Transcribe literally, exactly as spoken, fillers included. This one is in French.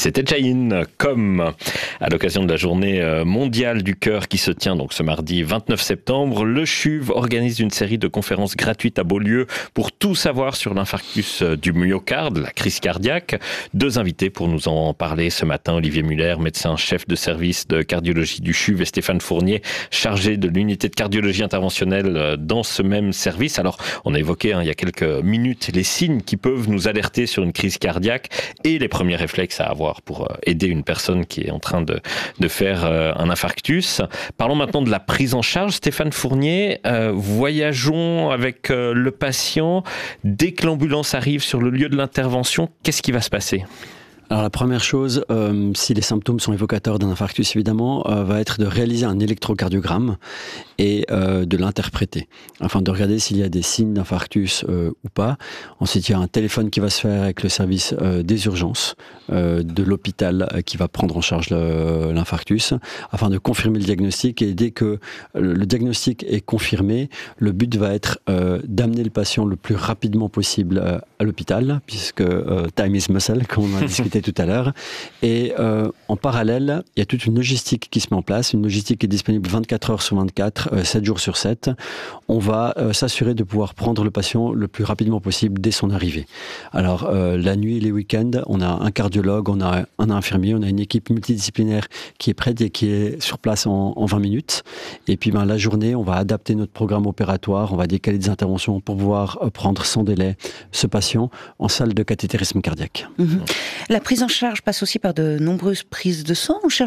c'était Jaïn, comme à l'occasion de la journée mondiale du cœur qui se tient donc ce mardi vingt-neuf septembre, le CHUV organise une série de conférences gratuites à Beaulieu pour tout savoir sur l'infarctus du myocarde, la crise cardiaque. Deux invités pour nous en parler ce matin, Olivier Muller, médecin chef de service de cardiologie du CHUV, et Stéphane Fournier, chargé de l'unité de cardiologie interventionnelle dans ce même service. Alors, on a évoqué hein, il y a quelques minutes les signes qui peuvent nous alerter sur une crise cardiaque et les premiers réflexes à avoir pour aider une personne qui est en train de, de faire un infarctus. Parlons maintenant de la prise en charge. Stéphane Fournier, euh, voyageons avec euh, le patient. Dès que l'ambulance arrive sur le lieu de l'intervention, qu'est-ce qui va se passer ? Alors la première chose, euh, si les symptômes sont évocateurs d'un infarctus évidemment, euh, va être de réaliser un électrocardiogramme et euh, de l'interpréter, afin de regarder s'il y a des signes d'infarctus euh, ou pas. Ensuite, il y a un téléphone qui va se faire avec le service euh, des urgences euh, de l'hôpital euh, qui va prendre en charge le, l'infarctus, afin de confirmer le diagnostic. Et dès que le diagnostic est confirmé, le but va être euh, d'amener le patient le plus rapidement possible euh, à l'hôpital, puisque euh, time is muscle, comme on a discuté tout à l'heure. Et euh, en parallèle, il y a toute une logistique qui se met en place, une logistique qui est disponible vingt-quatre heures sur vingt-quatre, euh, sept jours sur sept. On va euh, s'assurer de pouvoir prendre le patient le plus rapidement possible dès son arrivée. Alors, euh, la nuit et les week-ends, on a un cardiologue, on a un infirmier, on a une équipe multidisciplinaire qui est prête et qui est sur place en, en vingt minutes. Et puis, ben, la journée, on va adapter notre programme opératoire, on va décaler des interventions pour pouvoir euh, prendre sans délai ce patient en salle de cathétérisme cardiaque. Mmh. La prise en charge passe aussi par de nombreuses prises de sang. On cherche